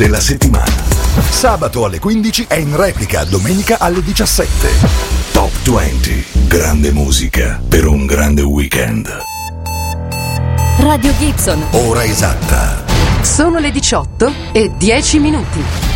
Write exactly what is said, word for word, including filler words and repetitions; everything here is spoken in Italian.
della settimana. Sabato alle quindici e in replica domenica alle diciassette. Top venti. Grande musica per un grande weekend. Radio Gibson. Ora esatta. Sono le diciotto e dieci minuti.